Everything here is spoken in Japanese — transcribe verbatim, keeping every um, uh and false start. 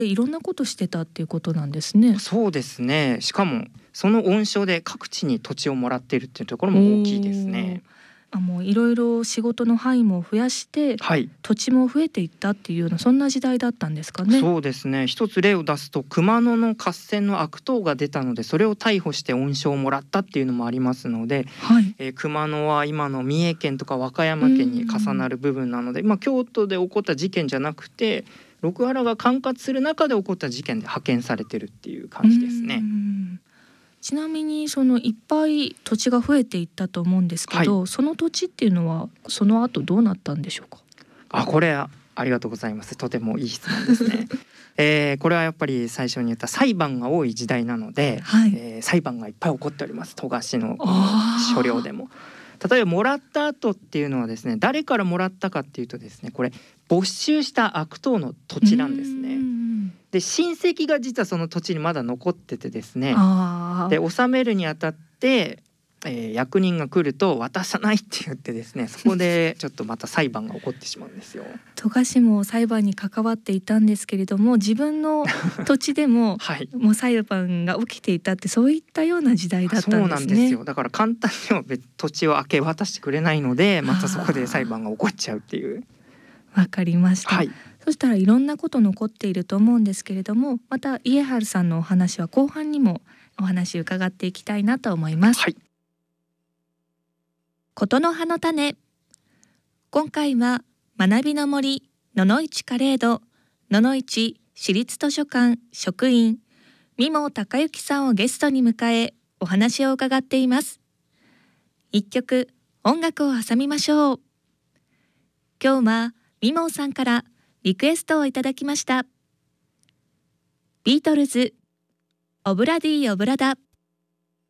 いろんなことしてたっていうことなんですね。 そうですね。しかもその恩賞で各地に土地をもらっているっていうところも大きいですね。 あ、もういろいろ仕事の範囲も増やして、 はい、 土地も増えていったっていうようなそんな時代だったんですかね。 そうですね。一つ例を出すと熊野の合戦の悪党が出たので、それを逮捕して恩賞をもらったっていうのもありますので、 はい、 えー、熊野は今の三重県とか和歌山県に重なる部分なので、まあ、京都で起こった事件じゃなくて六原が管轄する中で起こった事件で派遣されてるっていう感じですね。 ちなみにそのいっぱい土地が増えていったと思うんですけど、はい、その土地っていうのはその後どうなったんでしょうか。 あ、これありがとうございます。とてもいい質問ですね。えー、これはやっぱり最初に言った裁判が多い時代なので、はい、えー、裁判がいっぱい起こっております。戸越の所領でも。例えばもらった後っていうのはですね、誰からもらったかっていうとですね、これ没収した悪党の土地なんですね。で、親戚が実はその土地にまだ残っててですね、で納めるにあたって、えー、役人が来ると渡さないって言ってですね、そこでちょっとまた裁判が起こってしまうんですよ。 戸越も裁判に関わっていたんですけれども、自分の土地でも、はい、もう裁判が起きていたって、そういったような時代だったんですね。 そうなんですよ。だから簡単には別土地を明け渡してくれないので、またそこで裁判が起こっちゃうっていう。 わかりました、はい、そしたらいろんなこと残っていると思うんですけれども、また家治さんのお話は後半にもお話伺っていきたいなと思います。はい、ことの葉の種。今回は学びの森野々市カレード野々市市立図書館職員三毛隆之さんをゲストに迎えお話を伺っています。一曲音楽を挟みましょう。今日は三毛さんからリクエストをいただきました。ビートルズオブラディオブラダ。